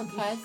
zum Pfeifen.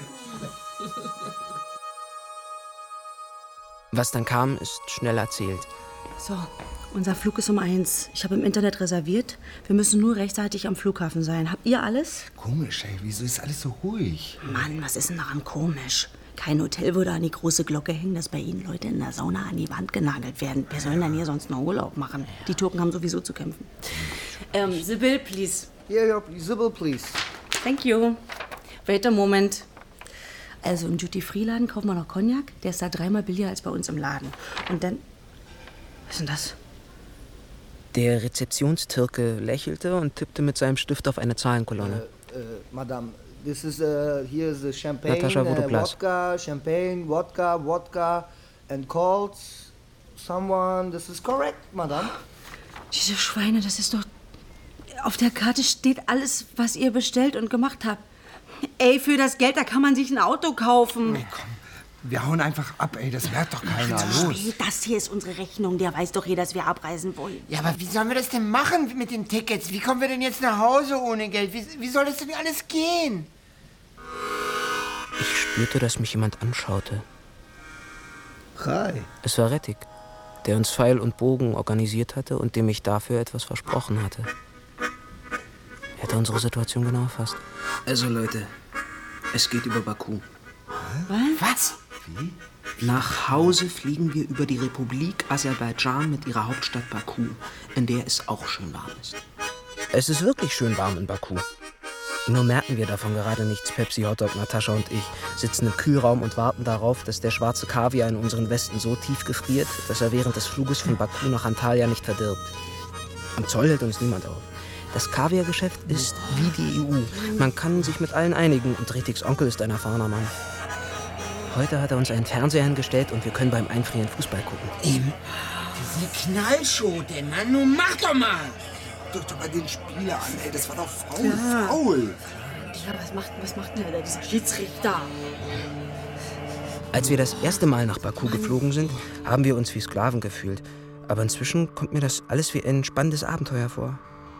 Was dann kam, ist schnell erzählt. So, unser Flug ist um 1. Ich habe im Internet reserviert. Wir müssen nur rechtzeitig am Flughafen sein. Habt ihr alles? Komisch, ey. Wieso ist alles so ruhig? Mann, was ist denn daran komisch? Kein Hotel würde an die große Glocke hängen, dass bei Ihnen Leute in der Sauna an die Wand genagelt werden. Wir sollen dann hier sonst noch Urlaub machen. Die Türken haben sowieso zu kämpfen. The bill, please. Yeah, the bill, please. Thank you. Wait a moment. Also im Duty-Free-Laden kaufen wir noch Cognac. Der ist da 3-mal billiger als bei uns im Laden. Und dann... Was ist denn das? Der Rezeptionstürke lächelte und tippte mit seinem Stift auf eine Zahlenkolonne. Madame, this is, here is the champagne, Natascha, wo du bleibst. vodka, champagne, vodka, and called someone. This is correct, Madame. Diese Schweine, das ist doch... Auf der Karte steht alles, was ihr bestellt und gemacht habt. Ey, für das Geld, da kann man sich ein Auto kaufen. Hey, komm, wir hauen einfach ab, ey. Das merkt doch keiner. Los. Das hier ist unsere Rechnung. Der weiß doch hier, dass wir abreisen wollen. Ja, aber wie sollen wir das denn machen mit den Tickets? Wie kommen wir denn jetzt nach Hause ohne Geld? Wie soll das denn alles gehen? Ich spürte, dass mich jemand anschaute. Hi. Es war Rettig, der uns Pfeil und Bogen organisiert hatte und dem ich dafür etwas versprochen hatte. Er hatte unsere Situation genau erfasst. Also Leute, es geht über Baku. Was? Wie? Nach Hause fliegen wir über die Republik Aserbaidschan mit ihrer Hauptstadt Baku, in der es auch schön warm ist. Es ist wirklich schön warm in Baku. Nur merken wir davon gerade nichts. Pepsi, Hotdog, Natascha und ich sitzen im Kühlraum und warten darauf, dass der schwarze Kaviar in unseren Westen so tief gefriert, dass er während des Fluges von Baku nach Antalya nicht verdirbt. Am Zoll hält uns niemand auf. Das Kaviargeschäft ist wie die EU. Man kann sich mit allen einigen und Retigs Onkel ist ein erfahrener Mann. Heute hat er uns einen Fernseher hingestellt und wir können beim Einfrieren Fußball gucken. Diese Knallschote, Mann, nun mach doch mal! Guck doch mal den Spieler an, ey. Das war doch faul. Ja, was macht denn da dieser Schiedsrichter? Als wir das erste Mal nach Baku geflogen sind, haben wir uns wie Sklaven gefühlt. Aber inzwischen kommt mir das alles wie ein spannendes Abenteuer vor.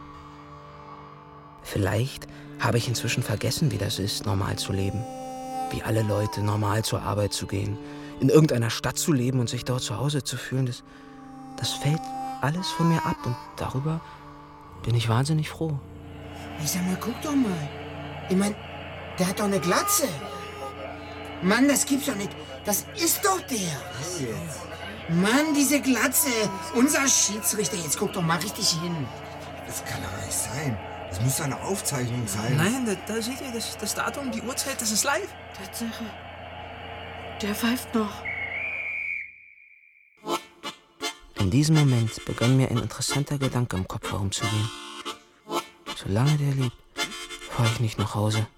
Vielleicht habe ich inzwischen vergessen, wie das ist, normal zu leben. Wie alle Leute, normal zur Arbeit zu gehen. In irgendeiner Stadt zu leben und sich dort zu Hause zu fühlen. Das fällt alles von mir ab und darüber bin ich wahnsinnig froh. Ich sag mal, guck doch mal. Ich mein, der hat doch eine Glatze. Mann, das gibt's doch nicht. Das ist doch der. Was jetzt? Mann, diese Glatze. Unser Schiedsrichter. Jetzt guck doch mal richtig hin. Das kann doch nicht sein. Das muss doch eine Aufzeichnung sein. Nein, da seht ihr das Datum, die Uhrzeit, das ist live. Tatsache. Der pfeift noch. In diesem Moment begann mir ein interessanter Gedanke im Kopf herumzugehen. Solange der lebt, fahre ich nicht nach Hause.